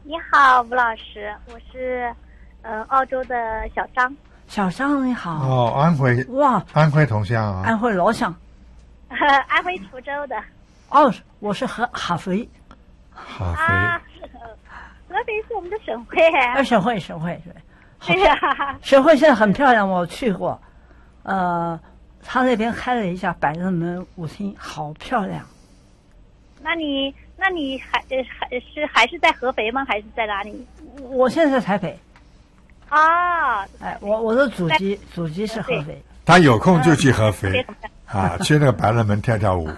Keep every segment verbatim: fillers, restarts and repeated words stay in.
你好，吴老师，我是呃澳洲的小张。 小张你好。 哦，安徽哇， 安徽同乡啊。 安徽老乡。 安徽滁州的。 哦，我是合合肥。 合肥。 啊，合肥是我们的省会。 啊，省会省会对。对呀。 省会现在很漂亮，我去过。呃，他那边开了一家百乐门舞厅，好漂亮。 那你那你还还是还是在合肥吗？还是在哪里？ 我现在在台北。 啊。 哎，我我的祖籍祖籍是合肥。 他有空就去合肥。啊，去那个百乐门跳跳舞。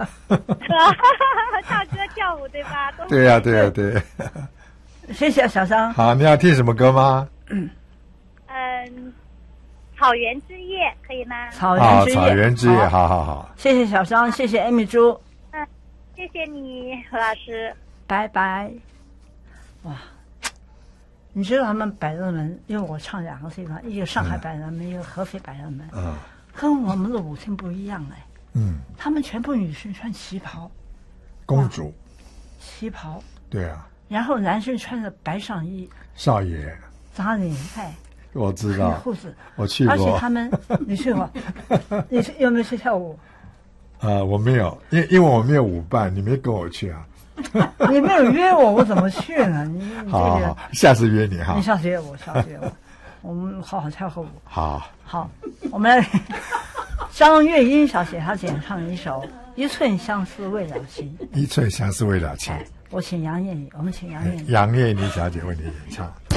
唱歌跳舞对吧？ 对呀、啊、对呀、啊、对。 谢谢小张。 好，你要听什么歌吗？ 嗯嗯，草原之夜可以吗？ 草原之夜， 草原之夜，好好好。 谢谢小张，谢谢艾米猪。 嗯，谢谢你，何老师。 拜拜。哇，你知道他们百乐门，因为我唱两个地方，一个上海百乐门，嗯、一个合肥百乐门。 嗯。 跟我们的舞厅不一样哎。 嗯。他们全部女生穿旗袍。 公主。 旗袍。 对啊。 然后男生穿着白上衣。 少爷。 扎领带。 我知道。 裤子。 我去过。 而且他们，你去过？你有没有去跳舞？ 呃，我没有，因因为我没有舞伴，你没跟我去啊。 你没有约我，我怎么去呢？你你、这个、 好好好，下次约你哈。 你下次约我，下次约我，我们好好跳个舞。 好。 好，我们来。张月英小姐她演唱一首《一寸相思为了情》。 一寸相思为了情。 我请杨艳妮，我们请杨艳妮。 杨艳妮小姐为你演唱。